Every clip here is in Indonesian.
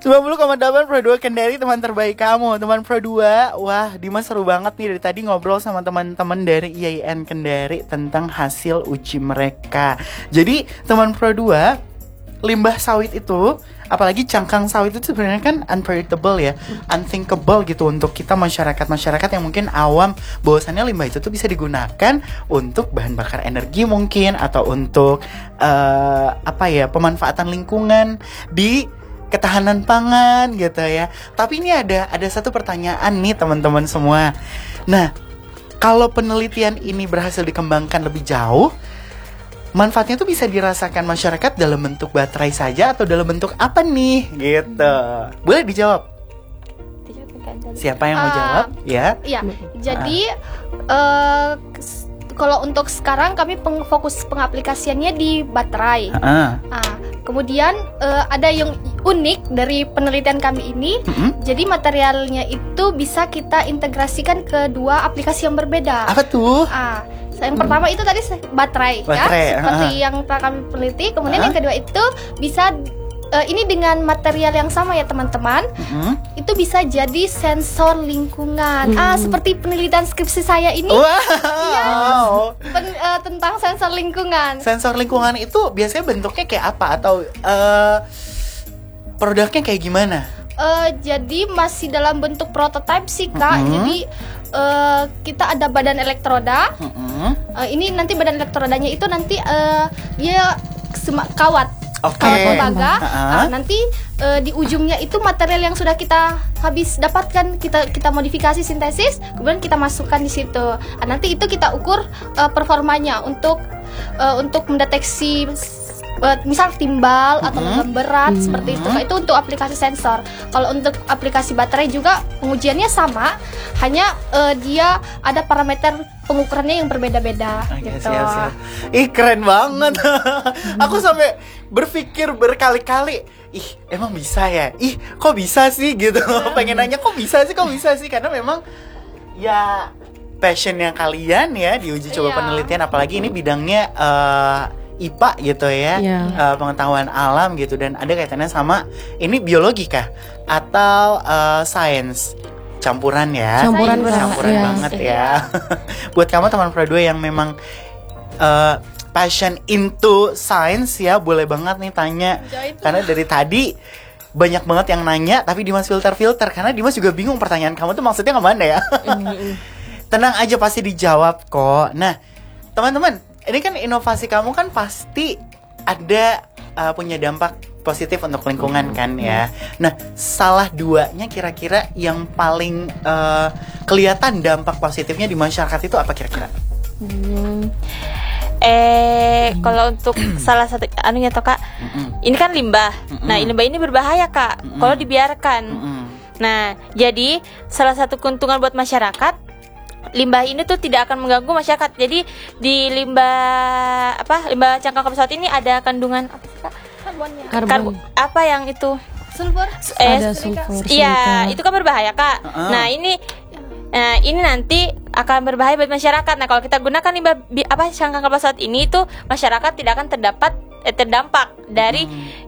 90,8 Pro 2 Kendari, teman terbaik kamu. Teman Pro 2, wah Dimas seru banget nih dari tadi ngobrol sama teman-teman dari IAIN Kendari tentang hasil uji mereka. Jadi teman Pro 2, limbah sawit itu, apalagi cangkang sawit itu sebenarnya kan unpredictable ya, unthinkable gitu untuk kita masyarakat yang mungkin awam, bahwasannya limbah itu tuh bisa digunakan untuk bahan bakar energi mungkin, atau untuk pemanfaatan lingkungan di ketahanan pangan gitu ya. Tapi ini ada satu pertanyaan nih teman-teman semua. Nah, kalau penelitian ini berhasil dikembangkan lebih jauh, manfaatnya tuh bisa dirasakan masyarakat dalam bentuk baterai saja atau dalam bentuk apa nih? Gitu. Boleh dijawab? Siapa yang mau jawab? Ya. Iya. Jadi kalau untuk sekarang kami fokus pengaplikasiannya di baterai. Kemudian ada yang unik dari penelitian kami ini. Jadi materialnya itu bisa kita integrasikan ke dua aplikasi yang berbeda. Apa tuh? Yang pertama itu tadi baterai. Ya, seperti yang telah kami teliti. Kemudian yang kedua itu bisa ini dengan material yang sama ya teman-teman. Itu bisa jadi sensor lingkungan. Seperti penelitian skripsi saya ini. Wow. Tentang sensor lingkungan. Sensor lingkungan itu biasanya bentuknya kayak apa, atau produknya kayak gimana? Jadi masih dalam bentuk prototipe sih Kak. Jadi kita ada badan elektroda. Ini nanti badan elektrodanya itu nanti dia kawat. Kawat tembaga. Nanti di ujungnya itu material yang sudah kita habis dapatkan, kita modifikasi, sintesis, kemudian kita masukkan di situ. Nanti itu kita ukur performanya untuk mendeteksi misal timbal atau logam berat seperti itu. Itu untuk aplikasi sensor. Kalau untuk aplikasi baterai juga pengujiannya sama, hanya dia ada parameter pengukurannya yang berbeda-beda. Gitu. Siap. Ih, keren banget. Aku sampai berpikir berkali-kali, emang bisa ya? Kok bisa sih gitu. Pengen nanya kok bisa sih karena memang ya passionnya kalian ya di uji coba penelitian, apalagi ini bidangnya IPA gitu ya, pengetahuan alam gitu, dan ada kaitannya sama ini biologi kah atau sains? Campuran ya, campuran banget ya. Buat kamu teman Pro 2 yang memang passion into science ya, boleh banget nih tanya. Karena dari tadi banyak banget yang nanya, tapi Dimas filter karena Dimas juga bingung pertanyaan kamu tuh maksudnya kemana ya. Tenang aja, pasti dijawab kok. Nah teman-teman, ini kan inovasi kamu kan pasti ada punya dampak positif untuk lingkungan kan ya. Nah, salah duanya kira-kira yang paling kelihatan dampak positifnya di masyarakat itu apa kira-kira? Kalau untuk salah satu anunya toh Kak, ini kan limbah. Nah, limbah ini berbahaya Kak kalau dibiarkan. Nah, jadi salah satu keuntungan buat masyarakat, limbah ini tuh tidak akan mengganggu masyarakat. Jadi di limbah cangkang pesawat ini ada kandungan apa sih Kak? Karbon. Apa yang itu? Sulfur. Ada sulfur. Iya, itu kan berbahaya Kak. Nah ini nanti akan berbahaya buat masyarakat. Nah kalau kita gunakan limbah cangkang kapal pesawat ini, itu masyarakat tidak akan terdampak dari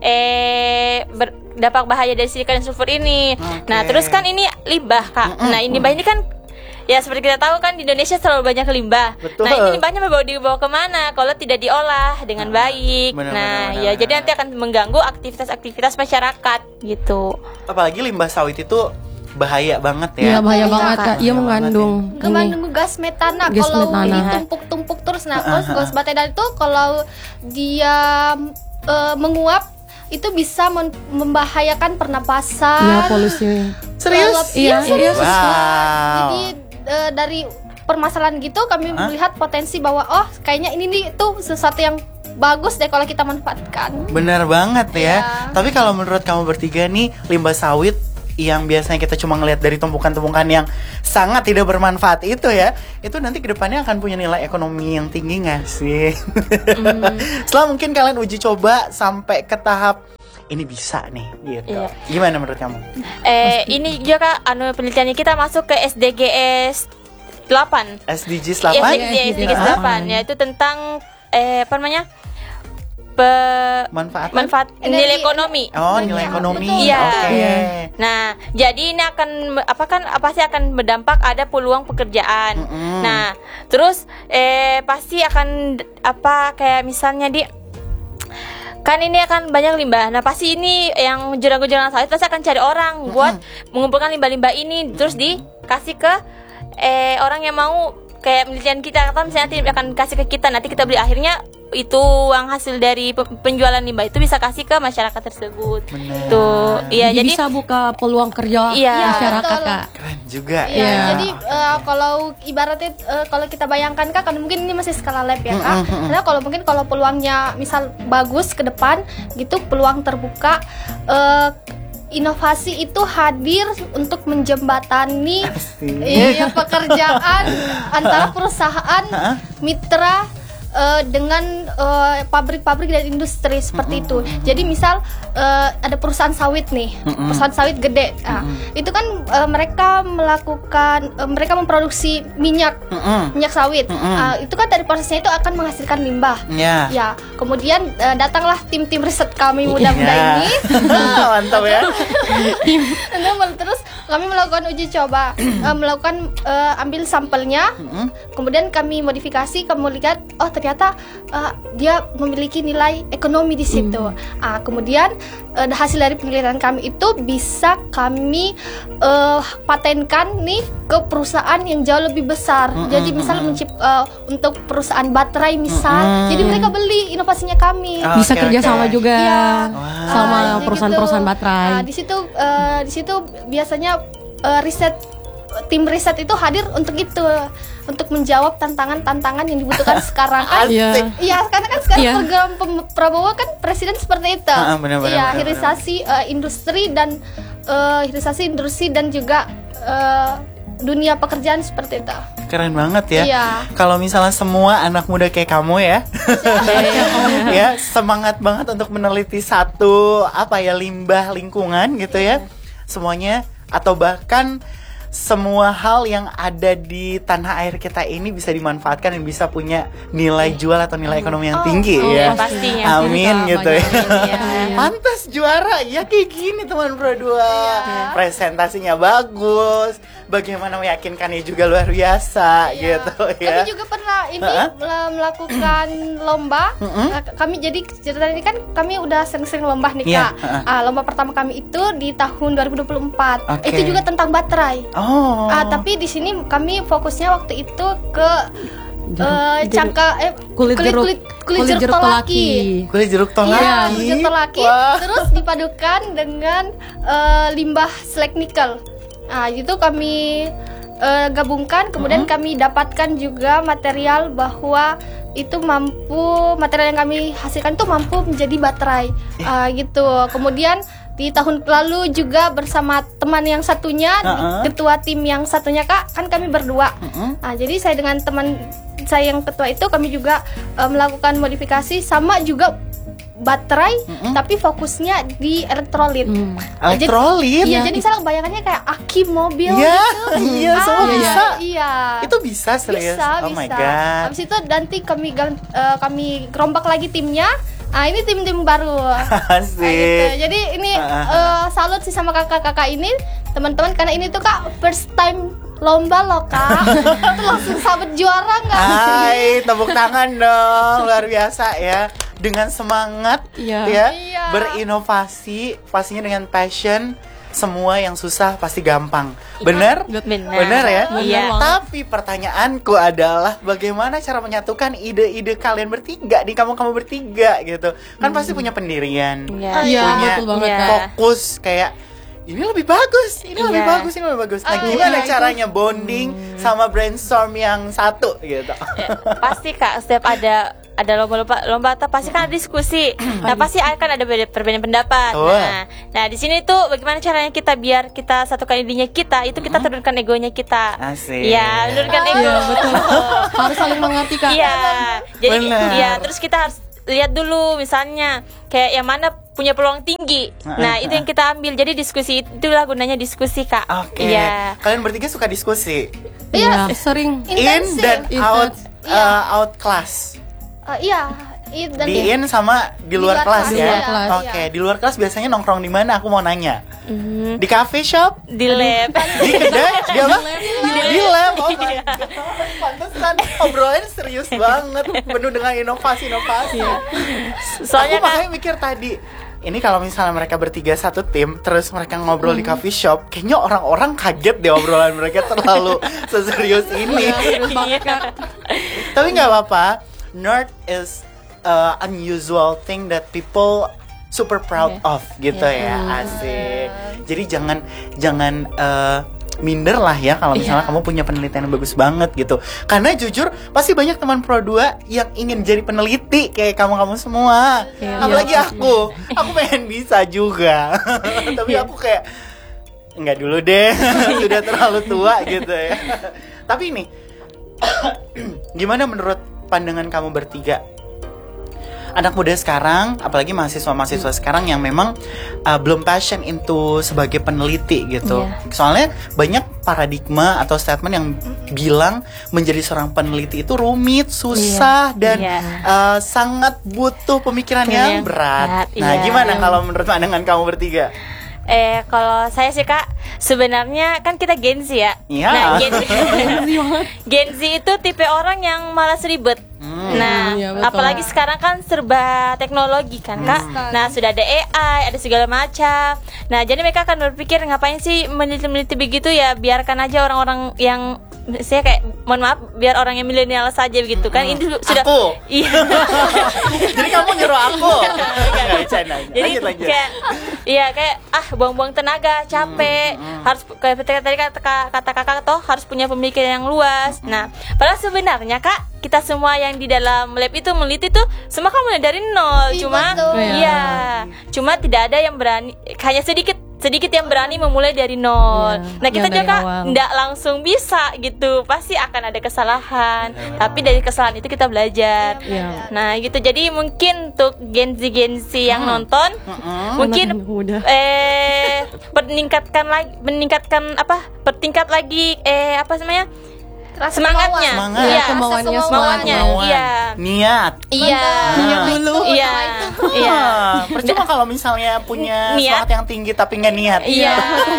dampak bahaya dari silika dan sulfur ini. Nah terus kan ini limbah Kak. Nah limbah ini kan ya seperti kita tahu kan di Indonesia selalu banyak limbah. Betul. Nah ini limbahnya dibawa kemana kalau tidak diolah dengan baik. Benar. Jadi nanti akan mengganggu aktivitas masyarakat gitu. Apalagi limbah sawit itu bahaya banget ya. Iya bahaya banget Kak. Iya mengandung gas metana kalau ditumpuk-tumpuk terus. Nah gas metana itu kalau dia menguap itu bisa membahayakan pernapasan. Iya polusi. Serius? Iya. Jadi dari permasalahan gitu kami melihat potensi bahwa kayaknya ini nih tuh sesuatu yang bagus deh kalau kita manfaatkan. Benar banget ya. Tapi kalau menurut kamu bertiga nih, limbah sawit yang biasanya kita cuma ngelihat dari tumpukan-tumpukan yang sangat tidak bermanfaat itu ya, itu nanti kedepannya akan punya nilai ekonomi yang tinggi nggak sih? Setelah mungkin kalian uji coba sampai ke tahap ini bisa nih gitu. Gimana menurut kamu? Ini juga penelitiannya kita masuk ke SDGs 8. SDGs 8? SDGs 8 ya, itu tentang Manfaat. nilai ekonomi. Oh, nilai ekonomi. Betul. Iya. Oke. Nah, jadi ini akan pasti akan berdampak ada peluang pekerjaan. Nah, terus pasti akan kayak misalnya kan ini akan banyak limbah. Nah, pasti ini yang jurang-jurang sawit pasti akan cari orang buat mengumpulkan limbah-limbah ini terus dikasih ke orang yang mau kayak penelitian kita, atau misalnya nanti akan kasih ke kita, nanti kita beli, akhirnya itu uang hasil dari penjualan limbah itu bisa kasih ke masyarakat tersebut. Bener. Tuh, iya, Jadi jadi bisa buka peluang kerja Iya, masyarakat, betul. Kak. Keren juga. Iya, Iya. jadi kalau ibaratnya kalau kita bayangkan Kak, kan mungkin ini masih skala lab ya Kak. Karena kalau peluangnya misal bagus ke depan gitu, peluang terbuka, inovasi itu hadir untuk menjembatani pekerjaan antara perusahaan mitra dengan pabrik-pabrik dan industri seperti itu. Jadi misal ada perusahaan sawit nih, perusahaan sawit gede. Itu kan mereka memproduksi minyak sawit. Itu kan dari prosesnya itu akan menghasilkan limbah. Ya, kemudian datanglah tim-tim riset kami muda-muda ini. Mantap ya. Terus kami melakukan uji coba, ambil sampelnya, kemudian kami modifikasi, kami lihat, oh ternyata dia memiliki nilai ekonomi di situ. Kemudian hasil dari penelitian kami itu bisa kami patenkan nih ke perusahaan yang jauh lebih besar. Jadi misal untuk perusahaan baterai misal, jadi mereka beli inovasinya kami. Bisa kerjasama juga sama Jadi perusahaan-perusahaan gitu. baterai. Di situ biasanya tim riset itu hadir untuk itu, untuk menjawab tantangan-tantangan yang dibutuhkan sekarang kan. Asik. Iya, karena kan sekarang Iya. program Prabowo kan presiden seperti itu. Benar. Iya, hilirisasi industri dan juga dunia pekerjaan seperti itu. Keren banget ya. Iya. Kalau misalnya semua anak muda kayak kamu ya, ya semangat banget untuk meneliti satu limbah lingkungan gitu ya, semuanya atau bahkan semua hal yang ada di tanah air kita ini bisa dimanfaatkan dan bisa punya nilai jual atau nilai ekonomi yang tinggi ya. pastinya. Amin Semoga gitu ya. Iya. Pantas juara ya kayak gini teman Pro 2. Presentasinya bagus. Bagaimana meyakinkannya juga luar biasa gitu ya. Kami juga pernah melakukan lomba. Kami jadi cerita ini kan kami udah sering-sering lomba nih Iya, Kak. Lomba pertama kami itu di tahun 2024. Oke. Itu juga tentang baterai. Oh. Tapi di sini kami fokusnya waktu itu ke kulit jeruk tolaki. Kulit jeruk tolaki. Iya, kulit jeruk tolaki. Wah. Terus dipadukan dengan limbah slag nikel. Nah, itu kami gabungkan, kemudian kami dapatkan juga material bahwa itu material yang kami hasilkan itu mampu menjadi baterai. Gitu. Kemudian di tahun lalu juga bersama teman yang satunya, ketua tim yang satunya Kak, kan kami berdua. Jadi saya dengan teman saya yang ketua itu kami juga melakukan modifikasi sama juga baterai, tapi fokusnya di elektrolit. Elektrolit? Iya, jadi misalnya bayangannya kayak aki mobil Iya, gitu. iya, semua bisa. Iya. Itu bisa serius? Bisa, Oh my bisa. god. Habis itu nanti kami gerombak lagi timnya. Ini tim-tim baru. Asik. Gitu. Jadi ini salut sih sama kakak-kakak ini, teman-teman, karena ini tuh Kak first time lomba loh Kak. Itu langsung sabet juara nggak? Hai, tepuk tangan dong, luar biasa ya. Dengan semangat Iya. ya, Iya. berinovasi, pastinya dengan passion. Semua yang susah pasti gampang. Bener? Bener ya? Iya. Tapi pertanyaanku adalah bagaimana cara menyatukan ide-ide kalian bertiga nih, kamu bertiga gitu. Kan pasti punya pendirian. Iya. Iya, punya betul banget, Iya. Kak. fokus kayak ini lebih bagus, ini lebih Iya. bagus, ini lebih bagus. Nah, Oh, gimana iya, itu. caranya bonding sama brainstorm yang satu gitu? Pasti Kak, setiap ada lomba atau pasti kan ada diskusi. Nah, pasti akan ada perbedaan pendapat. Oh. Nah, di sini tuh bagaimana caranya biar kita satukan idenya kita, itu kita turunkan egonya kita. Asik. Iya, menurunkan ego. Iya, betul. Harus saling mengerti, Kak. Iya. Jadi Benar. iya, terus kita harus lihat dulu misalnya kayak yang mana punya peluang tinggi. Nah, itu yang kita ambil. Jadi diskusi itulah gunanya diskusi, Kak. Oke. Iya. Kalian bertiga suka diskusi? Iya, sering. In Intensif. dan out Intens. out class. Iya, Dan Di in sama di luar kelas kelas, ya. di luar kelas. Oke, di luar kelas biasanya nongkrong di mana? Aku mau nanya. Di cafe shop? Di lab. Di kedai? Di apa? Di lab. Oh my God. Pantesan obrolannya serius banget, penuh dengan inovasi-inovasi. Soalnya Aku kan makanya mikir tadi, ini kalau misalnya mereka bertiga satu tim, terus mereka ngobrol di coffee shop, kayaknya orang-orang kaget deh obrolan mereka terlalu seserius ini. Serius banget Kak. Tapi nggak apa-apa, nerd is unusual thing that people super proud of gitu ya, asik. Jadi jangan minder lah ya kalau misalnya kamu punya penelitian yang bagus banget gitu. Karena jujur pasti banyak teman Pro 2 yang ingin jadi peneliti kayak kamu semua. Apalagi aku pengen bisa juga. Tapi aku kayak nggak dulu deh, sudah terlalu tua gitu ya. Tapi ini gimana menurut pandangan kamu bertiga? Anak muda sekarang, apalagi mahasiswa-mahasiswa sekarang yang memang belum passion into sebagai peneliti gitu. Soalnya banyak paradigma atau statement yang bilang menjadi seorang peneliti itu rumit, susah dan sangat butuh pemikiran yang berat. Nah, gimana kalau menurut pandangan kamu bertiga? Kalau saya sih Kak, sebenarnya kan kita Gen Z ya. Iya. Nah, Gen Z itu tipe orang yang malas ribet. Nah, Iya, betul. apalagi sekarang kan serba teknologi kan Kak. Nah, sudah ada AI, ada segala macam. Nah, jadi mereka akan berpikir ngapain sih meneliti-meneliti begitu ya, biarkan aja orang-orang yang saya kayak mohon maaf biar orang yang milenial saja begitu kan. Ini sudah Aku? Iya. Jadi kamu nyuruh aku? Enggak bercanda. Jadi Lanjut. kayak buang-buang tenaga, capek. Harus kayak tadi kata kakak toh harus punya pemikiran yang luas. Nah, padahal sebenarnya Kak, kita semua yang di dalam lab itu meneliti tuh semua kan mulai dari nol. Cuma cuma tidak ada yang berani, hanya sedikit yang berani memulai dari nol. Nah, kita dari juga awal. nggak langsung bisa gitu. Pasti akan ada kesalahan. Tapi dari kesalahan itu kita belajar. Nah, gitu. Jadi mungkin untuk Gen Z yang nonton mungkin Anak muda. pertingkat lagi apa namanya? Rasa Semangatnya. Semangat. Iya, Kemauannya, semangatnya. Kemauan. Iya. Niat. Iya. Niat dulu. Iya. Iya. Percuma kalau misalnya punya Niat. semangat yang tinggi tapi nggak niat. Iya.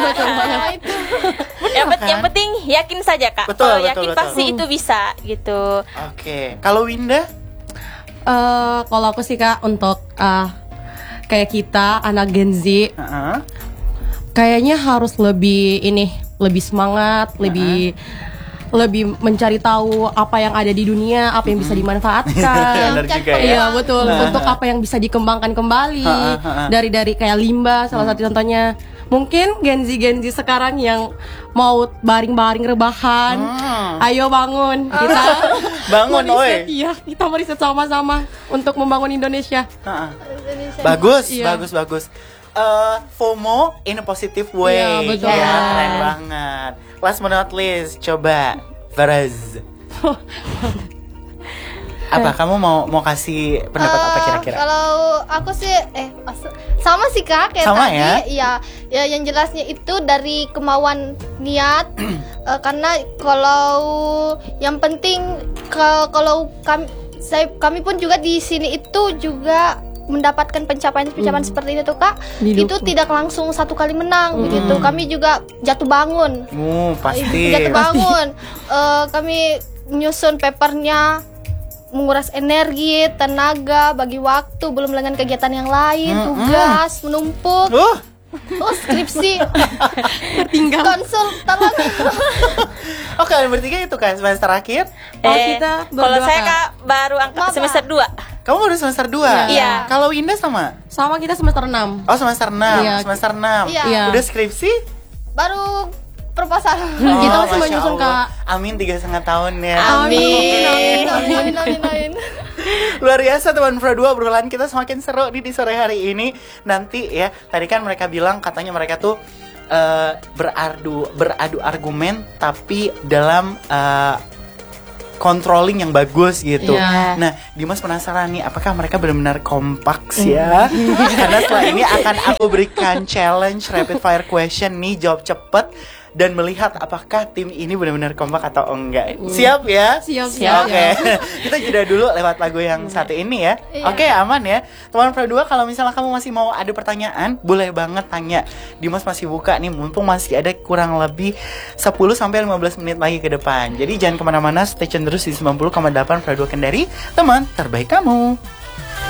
kan? Yang penting yakin saja Kak. Betul, Kalau betul, yakin betul. pasti itu bisa gitu. Oke. Kalau Winda? Kalau aku sih Kak, untuk kayak kita anak Gen Z, kayaknya harus lebih semangat, lebih mencari tahu apa yang ada di dunia, apa yang bisa dimanfaatkan. Benar juga ya. Iya betul. Untuk apa yang bisa dikembangkan kembali dari kayak limbah, salah satu contohnya. Mungkin Gen Z sekarang yang mau baring-baring rebahan, ayo bangun, kita Bangun, meriset, oi. iya, kita meriset sama-sama untuk membangun Indonesia. Bagus, Iya. bagus. FOMO in a positive way. Iya, betul. Ya, keren banget. Last but not least, coba Faraz. Apa kamu mau kasih pendapat apa kira-kira? Kalau aku sih sama sih Kak kayak Sama tadi ya yang jelasnya itu dari kemauan niat karena kalau yang penting kalau kami pun juga di sini itu juga mendapatkan pencapaian seperti itu tuh Kak. Itu tidak langsung satu kali menang begitu. Kami juga jatuh bangun. Pasti. Jatuh bangun. Kami nyusun papernya, menguras energi, tenaga, bagi waktu, belum dengan kegiatan yang lain, tugas menumpuk. Skripsi Tertinggal. konsul tolong. Oh, kalian bertiga itu kan semester akhir? Kita Kalau berdua, saya Kak. Kak baru angkat semester 2. Kamu baru semester 2? Iya. Kalau Winda sama? Sama kita semester 6. Oh, semester 6. Iya. Semester 6. Iya. Udah skripsi? Baru proposal. Kita masih Masya menyusun, Allah. Kak. Amin 3,5 tahun ya. Amin. Luar biasa teman Pro 2, obrolan kita semakin seru di sore hari ini. Nanti ya, tadi kan mereka bilang katanya mereka tuh beradu argumen tapi dalam controlling yang bagus gitu. Iya. Nah, Dimas penasaran nih, apakah mereka benar-benar kompak ya? Karena setelah ini akan aku berikan challenge rapid fire question nih, jawab cepet. dan melihat apakah tim ini benar-benar kompak atau enggak. Siap ya? Siap. Oke. Kita jeda dulu lewat lagu yang satu ini ya. Iya. Oke, aman ya. Teman Pro 2, kalau misalnya kamu masih mau ada pertanyaan, boleh banget tanya. Dimas masih buka nih, mumpung masih ada kurang lebih 10-15 menit lagi ke depan. Jadi jangan kemana-mana, stay tune terus di 90,8 Pro 2 Kendari, teman terbaik kamu.